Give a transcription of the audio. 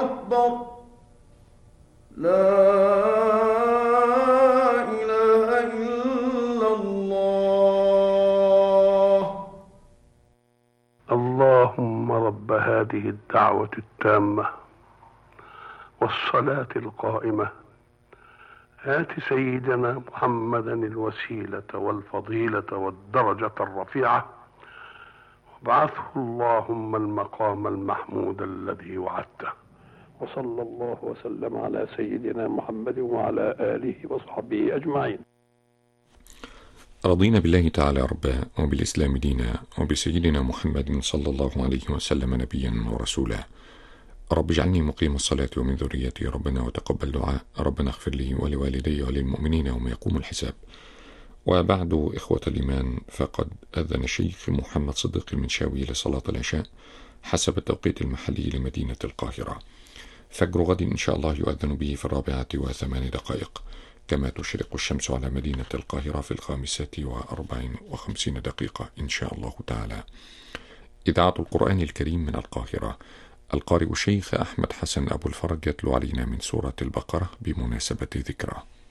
أكبر. لا إله إلا الله. اللهم رب هذه الدعوة التامة والصلاة القائمة، آت سيدنا محمدا الوسيلة والفضيلة والدرجة الرفيعة، وابعثه اللهم المقام المحمود الذي وعدته. وصلى الله وسلم على سيدنا محمد وعلى آله وصحبه أجمعين. رضينا بالله تعالى ربا، وبالإسلام دينا، وبسيدنا محمد صلى الله عليه وسلم نبيا ورسولا. رب اجعلني مقيم الصلاة ومن ذريتي ربنا وتقبل دعاء. ربنا اغفر لي ولوالدي وللمؤمنين يوم يقوم الحساب. وبعد، إخوة الإيمان، فقد أذن الشيخ محمد صديق المنشاوي لصلاة العشاء حسب التوقيت المحلي لمدينة القاهرة. فجر غد إن شاء الله يؤذن به في 4:08، كما تشرق الشمس على مدينة القاهرة في 5:54 إن شاء الله تعالى. إذاعة القرآن الكريم من القاهرة، القارئ الشيخ أحمد حسن أبو الفرج يتلو علينا من سورة البقرة بمناسبة ذكرى.